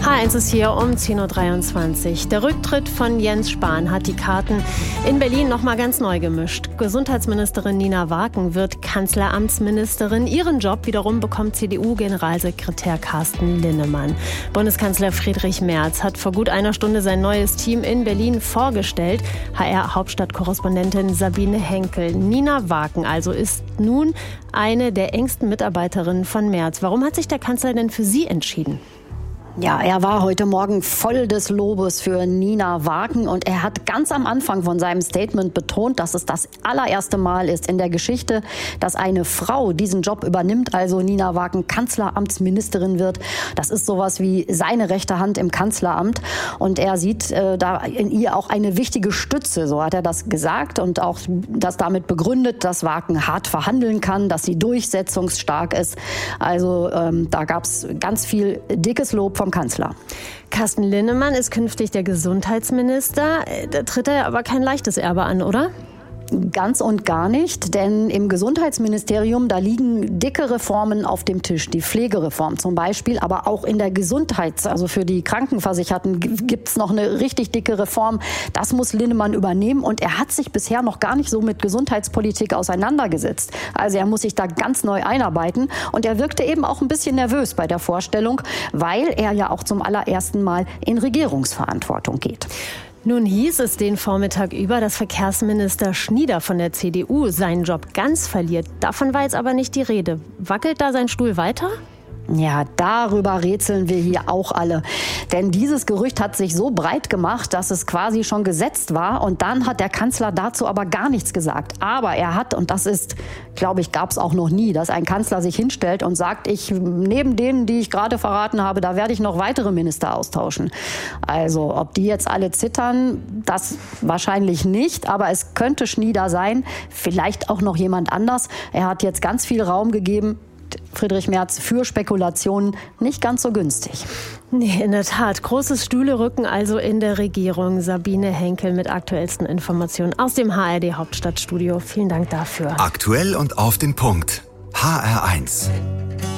H1 ist hier um 10.23 Uhr. Der Rücktritt von Jens Spahn hat die Karten in Berlin noch mal ganz neu gemischt. Gesundheitsministerin Nina Wagen wird Kanzleramtsministerin. Ihren Job wiederum bekommt CDU-Generalsekretär Carsten Linnemann. Bundeskanzler Friedrich Merz hat vor gut einer Stunde sein neues Team in Berlin vorgestellt. HR-Hauptstadtkorrespondentin Sabine Henkel. Nina Wagen also ist nun eine der engsten Mitarbeiterinnen von Merz. Warum hat sich der Kanzler denn für sie entschieden? Ja, er war heute Morgen voll des Lobes für Nina Wagen und er hat ganz am Anfang von seinem Statement betont, dass es das allererste Mal ist in der Geschichte, dass eine Frau diesen Job übernimmt, also Nina Wagen Kanzleramtsministerin wird. Das ist sowas wie seine rechte Hand im Kanzleramt und er sieht da in ihr auch eine wichtige Stütze, so hat er das gesagt und auch das damit begründet, dass Wagen hart verhandeln kann, dass sie durchsetzungsstark ist. Also da gab es ganz viel dickes Lob vom Kanzler. Carsten Linnemann ist künftig der Gesundheitsminister. Da tritt er aber kein leichtes Erbe an, oder? Ganz und gar nicht, denn im Gesundheitsministerium, da liegen dicke Reformen auf dem Tisch. Die Pflegereform zum Beispiel, aber auch in der also für die Krankenversicherten gibt es noch eine richtig dicke Reform. Das muss Linnemann übernehmen und er hat sich bisher noch gar nicht so mit Gesundheitspolitik auseinandergesetzt. Also er muss sich da ganz neu einarbeiten und er wirkte eben auch ein bisschen nervös bei der Vorstellung, weil er ja auch zum allerersten Mal in Regierungsverantwortung geht. Nun hieß es den Vormittag über, dass Verkehrsminister Schnieder von der CDU seinen Job ganz verliert. Davon war jetzt aber nicht die Rede. Wackelt da sein Stuhl weiter? Ja, darüber rätseln wir hier auch alle. Denn dieses Gerücht hat sich so breit gemacht, dass es quasi schon gesetzt war. Und dann hat der Kanzler dazu aber gar nichts gesagt. Aber er hat, und das ist, glaube ich, gab es auch noch nie, dass ein Kanzler sich hinstellt und sagt, neben denen, die ich gerade verraten habe, da werde ich noch weitere Minister austauschen. Also, ob die jetzt alle zittern, das wahrscheinlich nicht. Aber es könnte Schnieder sein, vielleicht auch noch jemand anders. Er hat jetzt ganz viel Raum gegeben, Friedrich Merz, für Spekulationen nicht ganz so günstig. Nee, in der Tat. Großes Stühlerücken also in der Regierung. Sabine Henkel mit aktuellsten Informationen aus dem HRD Hauptstadtstudio. Vielen Dank dafür. Aktuell und auf den Punkt. HR1.